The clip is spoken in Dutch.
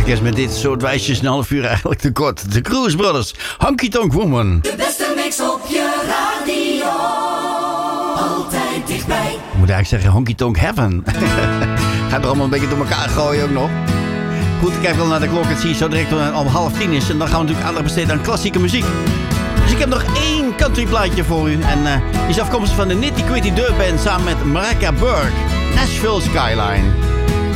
podcast met dit soort wijsjes. Een half uur eigenlijk te kort. De Cruise Brothers, Honky Tonk Woman. De beste mix op je radio. Altijd dichtbij. Ik moet eigenlijk zeggen Honky Tonk Heaven. Gaat er allemaal een beetje door elkaar gooien ook nog. Goed, ik kijk wel naar de klok. Het zie je zo direct al 9:30 is. En dan gaan we natuurlijk aandacht besteden aan klassieke muziek. Dus ik heb nog 1 countryplaatje voor u. En die is afkomstig van de Nitty Gritty Dirt Band samen met Marika Burke. Nashville Skyline.